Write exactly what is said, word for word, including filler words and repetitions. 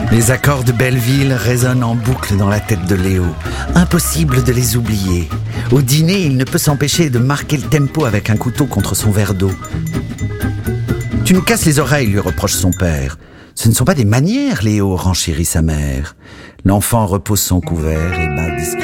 Les accords de Belleville résonnent en boucle dans la tête de Léo. Impossible de les oublier. Au dîner, il ne peut s'empêcher de marquer le tempo avec un couteau contre son verre d'eau. « Tu nous casses les oreilles », lui reproche son père. « Ce ne sont pas des manières, Léo », renchérit sa mère. L'enfant repose son couvert et bat discrètement.